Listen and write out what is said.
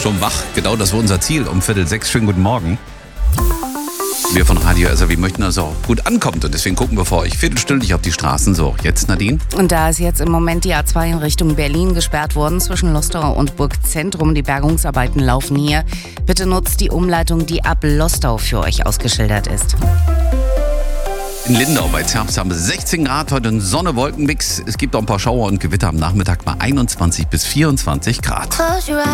schon wach. Genau, das war unser Ziel. Um 5:45. Schönen guten Morgen. Wir von Radio SRW möchten, dass es auch gut ankommt. Und deswegen gucken wir vor euch viertelstündlich auf die Straßen. So, jetzt Nadine. Und da ist jetzt im Moment die A2 in Richtung Berlin gesperrt worden, zwischen Lostau und Burgzentrum. Die Bergungsarbeiten laufen hier. Bitte nutzt die Umleitung, die ab Lostau für euch ausgeschildert ist. In Lindau bei Zerbst haben wir 16 Grad, heute ein Sonne-Wolken-Mix. Es gibt auch ein paar Schauer und Gewitter am Nachmittag bei 21 bis 24 Grad.